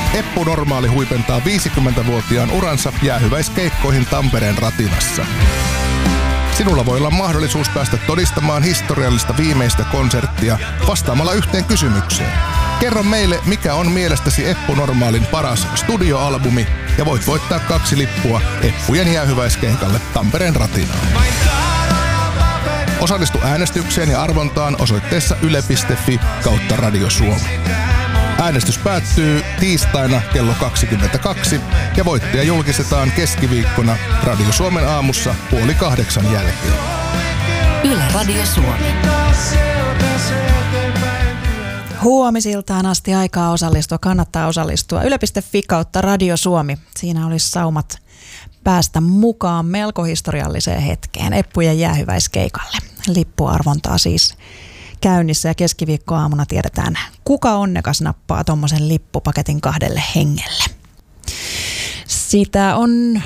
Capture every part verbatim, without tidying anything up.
Eppu Normaali huipentaa viisikymmentävuotiaan uransa jäähyväiskeikkoihin Tampereen ratinassa. Sinulla voi olla mahdollisuus päästä todistamaan historiallista viimeistä konserttia vastaamalla yhteen kysymykseen. Kerro meille, mikä on mielestäsi Eppu Normaalin paras studioalbumi, ja voit voittaa kaksi lippua Eppujen jäähyväiskeikalle Tampereen ratinaan. Osallistu äänestykseen ja arvontaan osoitteessa yle piste fi kautta Radio Suomi. Äänestys päättyy tiistaina kello kaksikymmentäkaksi ja voittaja julkistetaan keskiviikkona Radio Suomen aamussa puoli kahdeksan jälkeen. Yle Radio Suomi. Huomisiltaan asti aikaa osallistua, kannattaa osallistua. yle piste fi kautta Radio Suomi. Siinä olisi saumat päästä mukaan melko historialliseen hetkeen Eppujen jäähyväiskeikalle. Lippuarvontaa siis käynnissä ja keskiviikkoaamuna tiedetään, kuka onnekas nappaa tommosen lippupaketin kahdelle hengelle. Siitä on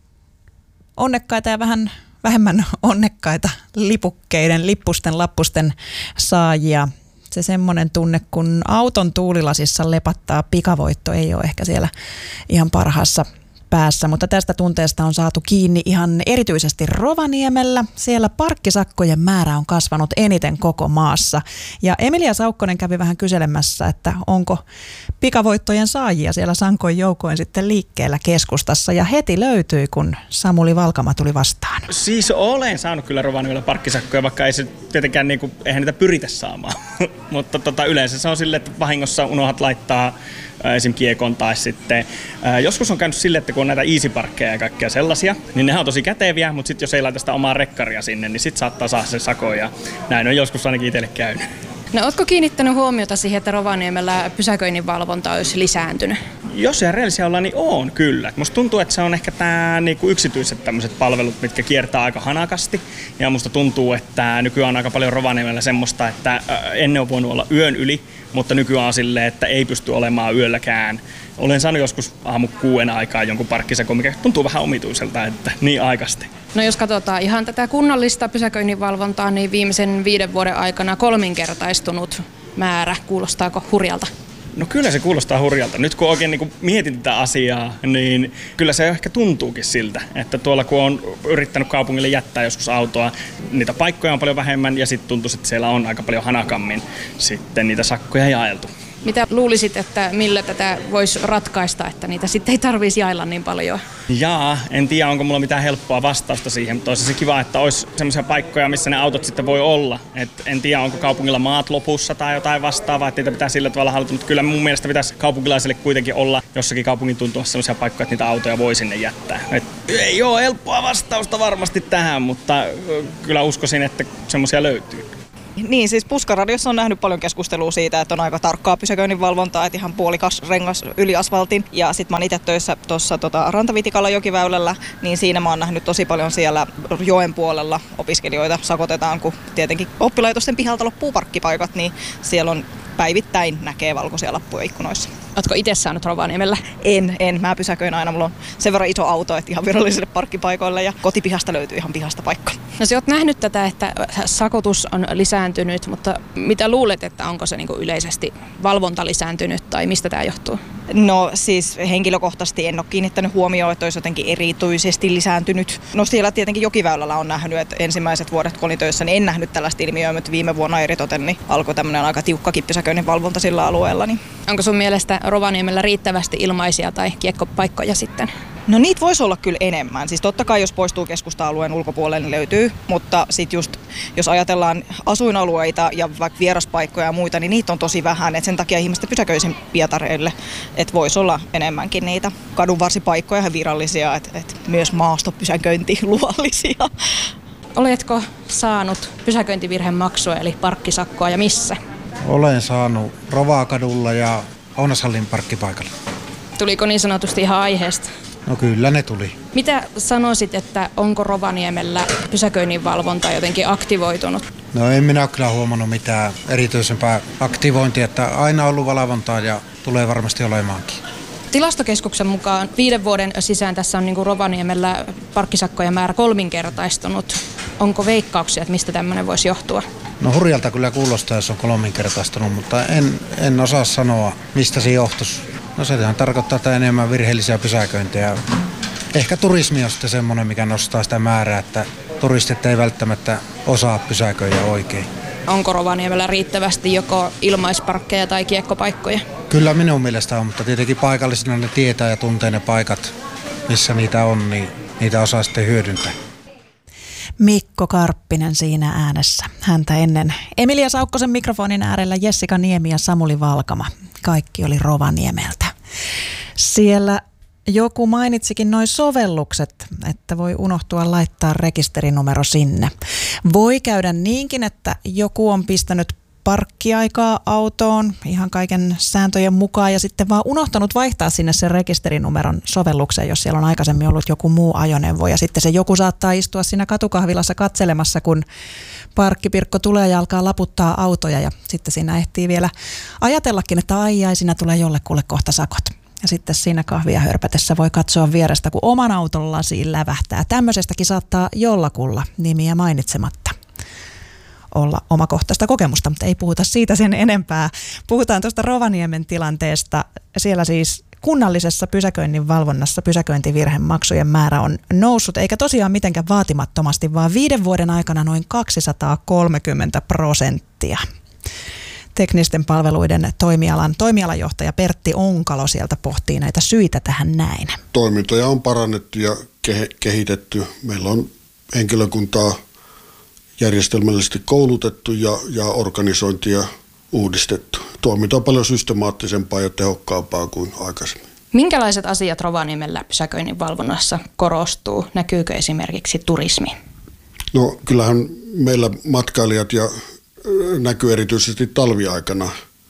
onnekkaita ja vähän vähemmän onnekkaita lipukkeiden, lippusten, lappusten saajia. Se semmoinen tunne, kun auton tuulilasissa lepattaa pikavoitto, ei ole ehkä siellä ihan parhaassa päässä, mutta tästä tunteesta on saatu kiinni ihan erityisesti Rovaniemellä. Siellä parkkisakkojen määrä on kasvanut eniten koko maassa. Ja Emilia Saukkonen kävi vähän kyselemässä, että onko pikavoittojen saajia siellä sankoin joukoin sitten liikkeellä keskustassa. Ja heti löytyi, kun Samuli Valkama tuli vastaan. Siis olen saanut kyllä Rovaniemellä parkkisakkoja, vaikka ei se tietenkään, niin kuin, eihän niitä pyritä saamaan. Mutta tota, yleensä se on silleen, että vahingossa unohdat laittaa esim. Kiekon tai sitten ää, joskus on käynyt silleen, että kun on näitä easy-parkkeja ja kaikkea sellaisia, niin ne on tosi käteviä, mutta sitten jos ei laita sitä omaa rekkaria sinne, niin sitten saattaa saada sen sakon ja näin on joskus ainakin itselle käynyt. No ootko kiinnittänyt huomiota siihen, että Rovaniemellä pysäköinnin valvonta olisi lisääntynyt? Jos ihan reellisiä ollaan, niin on kyllä. Musta tuntuu, että se on ehkä tää niinku yksityiset tämmöiset palvelut, mitkä kiertää aika hanakasti. Ja musta tuntuu, että nykyään on aika paljon Rovaniemellä semmoista, että ennen on voinut olla yön yli, mutta nykyään on silleen, että ei pysty olemaan yölläkään. Olen saanut joskus aamu kuuden aikaa jonkun parkkisakon, mikä tuntuu vähän omituiselta, että niin aikaisesti. No jos katsotaan ihan tätä kunnallista pysäköinninvalvontaa, niin viimeisen viiden vuoden aikana kolminkertaistunut määrä. Kuulostaako hurjalta? No kyllä se kuulostaa hurjalta. Nyt kun oikein niin mietin tätä asiaa, niin kyllä se ehkä tuntuukin siltä, että tuolla kun on yrittänyt kaupungille jättää joskus autoa, niitä paikkoja on paljon vähemmän ja sitten tuntuu, että siellä on aika paljon hanakammin sitten niitä sakkoja jaeltu. Mitä luulisit, että millä tätä voisi ratkaista, että niitä sitten ei tarvitsisi jailla niin paljon? Jaa, en tiedä onko mulla mitään helppoa vastausta siihen, mutta olisi se kiva, että olisi sellaisia paikkoja, missä ne autot sitten voi olla. Et en tiedä onko kaupungilla maat lopussa tai jotain vastaavaa, että niitä pitää sillä tavalla hallita, mutta kyllä mun mielestä pitäisi kaupunkilaisille kuitenkin olla jossakin kaupungin tuntumassa sellaisia paikkoja, että niitä autoja voi sinne jättää. Et ei ole helppoa vastausta varmasti tähän, mutta kyllä uskoisin, että semmoisia löytyy. Niin, siis Puskaradiossa on nähnyt paljon keskustelua siitä, että on aika tarkkaa pysäköinninvalvontaa, että ihan puolikas rengas yli asfaltin. Ja sit mä oon itse töissä tuossa tota, Rantavitikalla jokiväylällä, niin siinä mä oon nähnyt tosi paljon siellä joen puolella opiskelijoita sakotetaan, kun tietenkin oppilaitosten pihalta loppuu parkkipaikat, niin siellä on päivittäin näkee valkoisia lappuja ikkunoissa. Ootko itse saanut Rovaniemellä? En, en. Mä pysäköin aina. Mulla on sen verran iso auto, että ihan virallisille parkkipaikoille ja kotipihasta löytyy ihan pihasta paikka. No sä oot nähnyt tätä, että sakotus on lisääntynyt, mutta mitä luulet, että onko se niinku yleisesti valvonta lisääntynyt tai mistä tämä johtuu? No siis henkilökohtaisesti en ole kiinnittänyt huomioon, että olisi jotenkin erityisesti lisääntynyt. No siellä tietenkin jokiväylällä on nähnyt, että ensimmäiset vuodet kun olin töissä, niin en nähnyt tällaista ilmiöä, mutta viime vuonna eritoten niin alkoi tämmöinen aika tiukkakin pysäköinnin valvonta sillä alueella. Niin. Onko sun mielestä Rovaniemellä riittävästi ilmaisia tai kiekkopaikkoja sitten? No niitä voisi olla kyllä enemmän. Siis totta kai jos poistuu keskusta-alueen ulkopuolelle, niin löytyy. Mutta sitten just jos ajatellaan asuinalueita ja vaikka vieraspaikkoja ja muita, niin niitä on tosi vähän. Et sen takia ihmiset pysäköisin pietareille, että voisi olla enemmänkin niitä kadunvarsipaikkoja ja virallisia, että et myös maastopysäköinti luvallisia. Oletko saanut pysäköintivirhemaksua eli parkkisakkoa ja missä? Olen saanut Rovakadulla ja Ounashallin parkkipaikalla. Tuliko niin sanotusti ihan aiheesta? No kyllä ne tuli. Mitä sanoisit, että onko Rovaniemellä pysäköinninvalvonta jotenkin aktivoitunut? No en minä ole kyllä huomannut mitään erityisempää aktivointia, että aina on ollut valvontaa ja tulee varmasti olemaankin. Tilastokeskuksen mukaan viiden vuoden sisään tässä on niin kuin Rovaniemellä parkkisakkojen määrä kolminkertaistunut. Onko veikkauksia, että mistä tämmöinen voisi johtua? No hurjalta kyllä kuulostaa, jos on kolminkertaistunut, mutta en, en osaa sanoa, mistä se johtuisi. No sehän tarkoittaa, että enemmän virheellisiä pysäköintejä. Ehkä turismi on sitten semmoinen, mikä nostaa sitä määrää, että turistit ei välttämättä osaa pysäköidä oikein. Onko Rovaniemellä riittävästi joko ilmaisparkkeja tai kiekkopaikkoja? Kyllä minun mielestä on, mutta tietenkin paikallisina ne tietää ja tuntee ne paikat, missä niitä on, niin niitä osaa sitten hyödyntää. Mikko Karppinen siinä äänessä. Häntä ennen Emilia Saukkosen mikrofonin äärellä Jessica Niemi ja Samuli Valkama. Kaikki oli Rovaniemeltä. Siellä joku mainitsikin noin sovellukset, että voi unohtua laittaa rekisterinumero sinne. Voi käydä niinkin, että joku on pistänyt parkkiaikaa autoon ihan kaiken sääntöjen mukaan ja sitten vaan unohtanut vaihtaa sinne sen rekisterinumeron sovellukseen, jos siellä on aikaisemmin ollut joku muu ajoneuvo. Ja sitten se joku saattaa istua siinä katukahvilassa katselemassa, kun parkkipirkko tulee ja alkaa laputtaa autoja ja sitten siinä ehtii vielä ajatellakin, että ai ai, siinä tulee jollekulle kohta sakot. Ja sitten siinä kahvia hörpätessä voi katsoa vierestä, kun oman auton lasiin lävähtää. Tämmöisestäkin saattaa jollakulla nimiä mainitsematta olla omakohtaista kokemusta, mutta ei puhuta siitä sen enempää. Puhutaan tuosta Rovaniemen tilanteesta. Siellä siis kunnallisessa pysäköinnin valvonnassa pysäköintivirhemaksujen määrä on noussut, eikä tosiaan mitenkään vaatimattomasti, vaan viiden vuoden aikana noin kaksisataakolmekymmentä prosenttia. Teknisten palveluiden toimialan toimialajohtaja Pertti Onkalo sieltä pohtii näitä syitä tähän näin. Toimintoja on parannettu ja kehitetty. Meillä on henkilökuntaa järjestelmällisesti koulutettu ja, ja organisointia uudistettu. Toiminta on paljon systemaattisempaa ja tehokkaampaa kuin aikaisemmin. Minkälaiset asiat Rovaniemellä pysäköinnin valvonnassa korostuu? Näkyykö esimerkiksi turismi? No kyllähän meillä matkailijat ja näkyy erityisesti talviaikana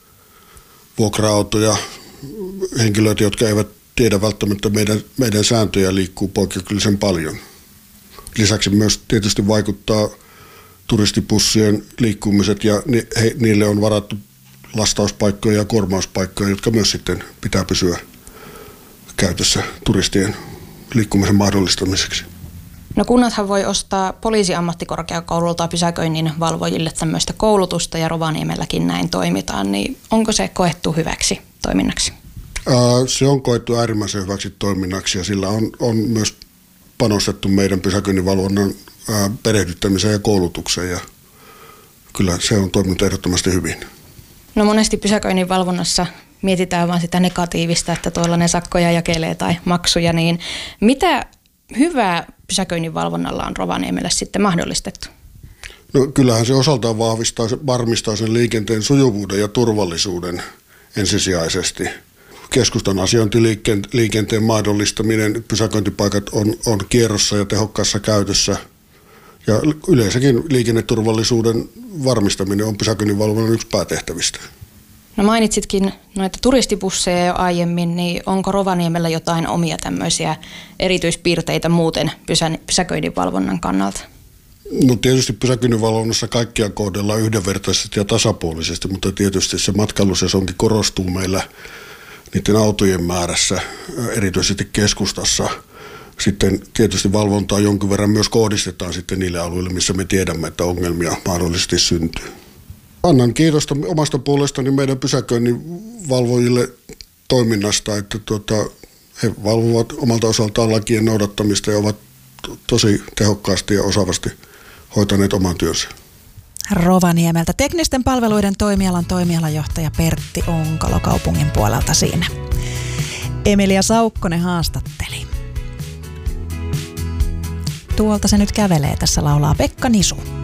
vuokra-autoja, henkilöitä, jotka eivät tiedä välttämättä meidän, meidän sääntöjä, liikkuu poikkeuksellisen paljon. Lisäksi myös tietysti vaikuttaa turistipussien liikkumiset ja ni, he, niille on varattu lastauspaikkoja ja kuormauspaikkoja, jotka myös sitten pitää pysyä käytössä turistien liikkumisen mahdollistamiseksi. No kunnathan voi ostaa poliisiammattikorkeakoululta pysäköinnin valvojille tämmöistä koulutusta ja Rovaniemelläkin näin toimitaan, niin onko se koettu hyväksi toiminnaksi? Ää, se on koettu äärimmäisen hyväksi toiminnaksi ja sillä on, on myös panostettu meidän pysäköinninvalvonnan ää, perehdyttämiseen ja koulutukseen ja kyllä se on toiminut ehdottomasti hyvin. No monesti pysäköinnin valvonnassa mietitään vaan sitä negatiivista, että tuollainen sakkoja jakelee tai maksuja, niin mitä hyvää pysäköinnin valvonnalla on Rovaniemelle sitten mahdollistettu? No kyllähän se osaltaan vahvistaa, varmistaa sen liikenteen sujuvuuden ja turvallisuuden ensisijaisesti. Keskustan asiointiliikenteen mahdollistaminen, pysäköintipaikat on, on kierrossa ja tehokkaassa käytössä ja yleensäkin liikenneturvallisuuden varmistaminen on pysäköinninvalvonnan yksi päätehtävistä. No mainitsitkin noita turistibusseja jo aiemmin, niin onko Rovaniemellä jotain omia tämmöisiä erityispiirteitä muuten pysä, pysäköinninvalvonnan kannalta? No tietysti pysäköinninvalvonnassa kaikkia kohdellaan yhdenvertaisesti ja tasapuolisesti, mutta tietysti se matkailusesonkin korostuu meillä niiden autojen määrässä, erityisesti keskustassa. Sitten tietysti valvontaa jonkin verran myös kohdistetaan sitten niille alueille, missä me tiedämme, että ongelmia mahdollisesti syntyy. Annan kiitosta omasta puolestani meidän pysäköinninvalvojille toiminnasta, että tuota, he valvovat omalta osaltaan lakien noudattamista ja ovat tosi tehokkaasti ja osaavasti hoitaneet oman työnsä. Rovaniemeltä teknisten palveluiden toimialan toimialajohtaja Pertti Onkalo kaupungin puolelta siinä. Emilia Saukkonen haastatteli. Tuolta se nyt kävelee, tässä laulaa Pekka Nisu.